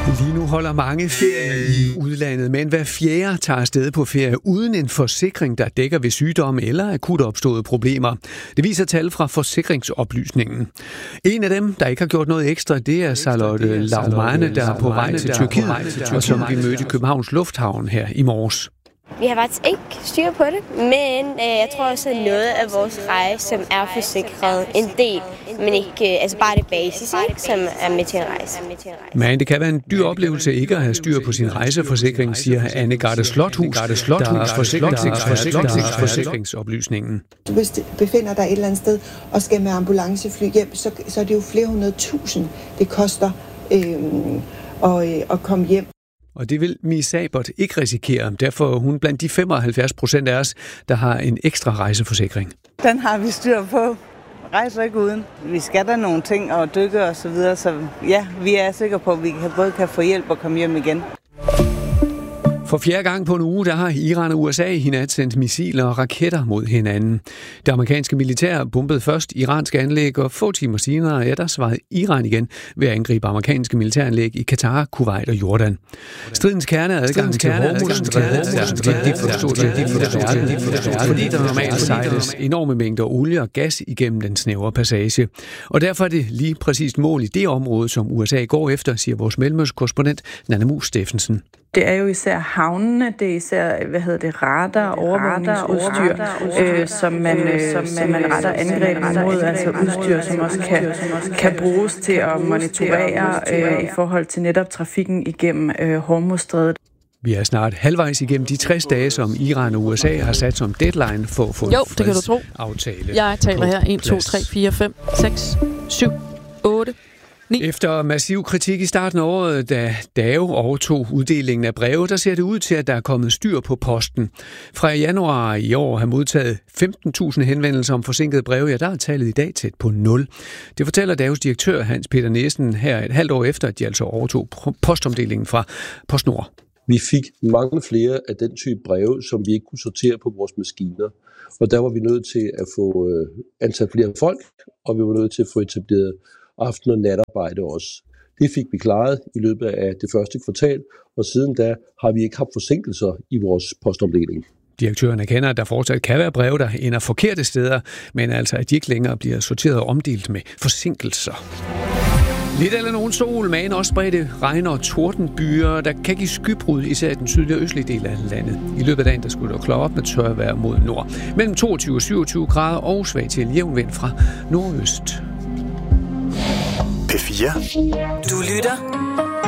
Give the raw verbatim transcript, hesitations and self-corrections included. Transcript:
Lige nu holder mange ferie i udlandet, men hver fjerde tager afsted på ferie uden en forsikring, der dækker ved sygdomme eller akut opståede problemer. Det viser tal fra Forsikringsoplysningen. En af dem, der ikke har gjort noget ekstra, det er Charlotte Laumane, der er på vej til Tyrkiet, og som vi mødte i Københavns Lufthavn her i morges. Vi har faktisk ikke styr på det, men øh, jeg tror også, at noget af vores rejse, som er forsikret en del, men ikke øh, altså bare det basis, ikke, som er med til en rejse. Men det kan være en dyr oplevelse ikke at have styr på sin rejseforsikring, siger Anne Garde Slothus, der er forsikringsekspert i Forsikringsoplysningen. Du befinder dig et eller andet sted og skal med ambulancefly hjem, så, så er det jo flere hundrede tusind, det koster øh, at, øh, at komme hjem. Og det vil Mie Sabert ikke risikere. Derfor er hun blandt de femoghalvfjerds procent af os, der har en ekstra rejseforsikring. Den har vi styr på. Rejser ikke uden. Vi skal der nogle ting og dykke og så videre, så ja, vi er sikre på, at vi både kan få hjælp og komme hjem igen. For fjerde gang på en uge, der har Iran og U S A i nat sendt missiler og raketter mod hinanden. Det amerikanske militær bombede først iranske anlæg, og få timer senere, ja, der svarede Iran igen ved at angribe amerikanske militæranlæg i Katar, Kuwait og Jordan. Stridens kerne er adgang til Hormuzstrædet, fordi der normalt sejles enorme mængder olie og gas igennem den snævre passage. Og derfor er det lige præcist mål i det område, som U S A går efter, siger vores mellemøstkorrespondent Nanna Mus Steffensen. Det er jo især havnene, det er især, hvad hedder det, radar, overvågningsudstyr, øh, som man, øh, som man, man retter angreb imod, altså udstyr, som også kan, kan bruges til at monitorere øh, i forhold til netop trafikken igennem øh, Hormuzstrædet. Vi er snart halvvejs igennem de tres dage, som Iran og U S A har sat som deadline for at få en fredsaftale. Jeg taler her en, to, tre, fire, fem, seks, syv, otte. Efter massiv kritik i starten af året, da D A O overtog uddelingen af breve, der ser det ud til, at der er kommet styr på posten. Fra januar i år har modtaget femten tusind henvendelser om forsinkede breve, ja, der er tallet i dag tæt på nul. Det fortæller D A O's direktør Hans Peter Nielsen her et halvt år efter, at de altså overtog postomdelingen fra PostNord. Vi fik mange flere af den type breve, som vi ikke kunne sortere på vores maskiner. Og der var vi nødt til at få ansat flere folk, og vi var nødt til at få etableret aften- og natarbejde også. Det fik vi klaret i løbet af det første kvartal, og siden da har vi ikke haft forsinkelser i vores postomdeling. Direktøren erkender, at der fortsat kan være breve, der ender forkerte steder, men altså, at de ikke længere bliver sorteret og omdelt med forsinkelser. Lidt eller nogen sol, men også spredte regn- og tordenbyer, der kan give skybrud, især i den sydlige og østlige del af landet. I løbet af dagen, der skulle der klare op med tørvejr mod nord. Mellem toogtyve og syvogtyve grader og svag til jævn vind fra nordøst. P fire. Du lytter